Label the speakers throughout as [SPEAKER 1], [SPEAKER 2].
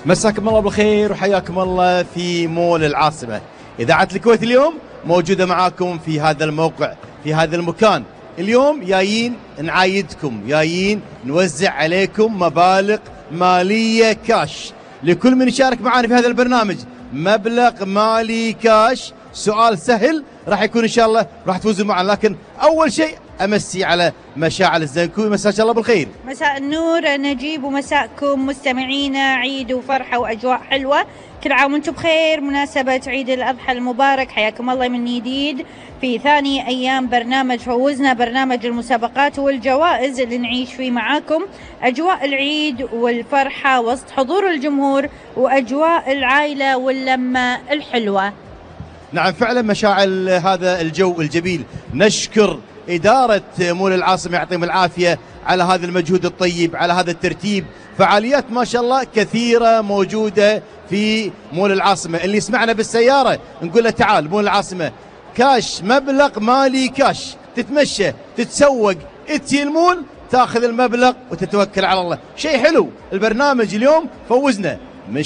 [SPEAKER 1] مساكم الله بالخير وحياكم الله في مول العاصمة. إذاعة الكويت اليوم موجودة معاكم في هذا الموقع، في هذا المكان. اليوم جايين نعايدكم، جايين نوزع عليكم مبالغ مالية كاش لكل من يشارك معنا في هذا البرنامج. مبلغ مالي كاش، سؤال سهل راح يكون إن شاء الله راح تفوزوا معنا. لكن أول شيء أمسي على مشاعل الزنكوي. مساك الله بالخير.
[SPEAKER 2] مساء النور نجيب، ومساءكم مستمعينا عيد وفرحة وأجواء حلوة. كل عام وانتم بخير، مناسبة عيد الأضحى المبارك. حياكم الله من جديد في ثاني أيام برنامج فوزنا، برنامج المسابقات والجوائز اللي نعيش فيه معاكم أجواء العيد والفرحة وسط حضور الجمهور وأجواء العائلة واللمة الحلوة.
[SPEAKER 1] نعم فعلا مشاعل هذا الجو الجميل. نشكر إدارة مول العاصمة يعطيهم العافية على هذا المجهود الطيب، على هذا الترتيب. فعاليات ما شاء الله كثيرة موجودة في مول العاصمة. اللي يسمعنا بالسيارة نقول له تعال مول العاصمة، كاش، مبلغ مالي كاش، تتمشى تتسوق اتي المول تاخذ المبلغ وتتوكل على الله. شيء حلو. البرنامج اليوم فوزنا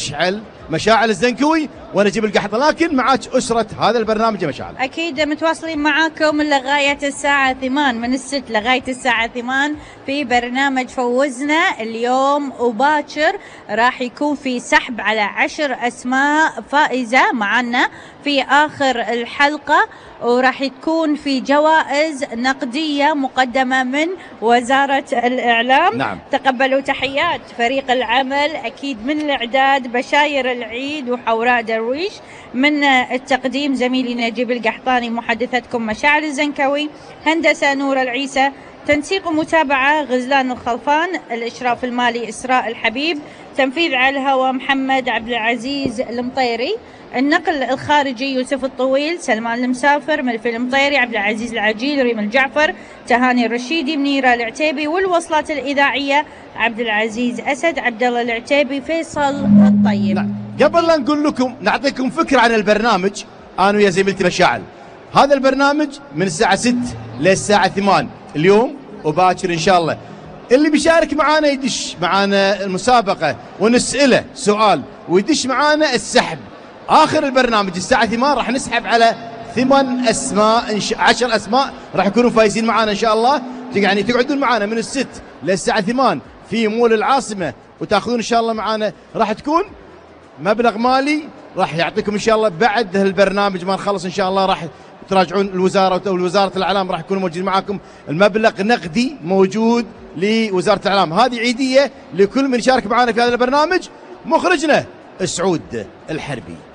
[SPEAKER 1] مشاعل الزنكوي ونجيب القحط، لكن معاك أسرة هذا البرنامج يا مشاعل.
[SPEAKER 2] أكيد متواصلين معاكم لغاية الساعة 8، من 6 لغاية الساعة 8 في برنامج فوزنا. اليوم وباكر راح يكون في سحب على 10 أسماء فائزة معنا في آخر الحلقة، وراح تكون في جوائز نقدية مقدمة من وزارة الإعلام.
[SPEAKER 1] نعم.
[SPEAKER 2] تقبلوا تحيات فريق العمل أكيد من الإعداد بشاير العيد وحوراء درويش، من التقديم زميلي نجيب القحطاني، محدثتكم مشاعل الزنكوي، هندسة نور العيسى، تنسيق ومتابعة غزلان الخلفان، الإشراف المالي إسراء الحبيب، تنفيذ على الهواء محمد عبد العزيز المطيري، النقل الخارجي يوسف الطويل، سلمان المسافر، ملفي المطيري، عبد العزيز العجيل، ريم الجعفر، تهاني الرشيدي، منيرة العتيبي، والوصلات الإذاعية عبد العزيز أسد، عبد الله العتيبي، فيصل الطيب.
[SPEAKER 1] لا. قبل لا نقول لكم نعطيكم فكرة عن البرنامج أنا ويا زميلتي مشاعل. هذا البرنامج من الساعة 6 للساعة 8 اليوم وباكر إن شاء الله. اللي بيشارك معانا يدش معانا المسابقة ونسأله سؤال ويدش معانا السحب. آخر البرنامج الساعة 8 راح نسحب على 8 أسماء 10 أسماء راح يكونوا فايزين معانا إن شاء الله. يعني تقعدون معانا من 6 للساعة 8 في مول العاصمة وتاخذون إن شاء الله معانا. راح تكون مبلغ مالي راح يعطيكم إن شاء الله بعد البرنامج ما نخلص إن شاء الله. راح تراجعون الوزارة ووزارة الإعلام راح يكونوا موجودين معاكم. المبلغ نقدي موجود لوزارة الإعلام. هذه عيدية لكل من يشارك معنا في هذا البرنامج. مخرجنا سعود الحربي.